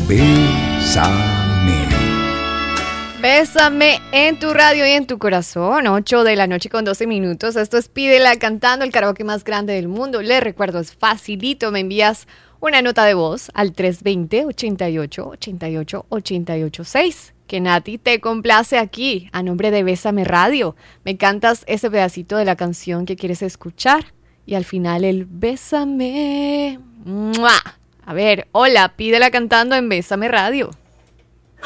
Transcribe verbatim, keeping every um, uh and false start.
Bésame. Bésame en tu radio y en tu corazón. ocho de la noche con doce minutos. Esto es Pídela Cantando, el karaoke más grande del mundo. Les recuerdo, es facilito. Me envías una nota de voz al tres dos cero, ochenta y ocho, ochenta y ocho, ochenta y ocho seis. Que Nati te complace aquí, a nombre de Bésame Radio. Me cantas ese pedacito de la canción que quieres escuchar. Y al final el Bésame. ¡Mua! A ver, hola, Pídela Cantando en Bésame Radio.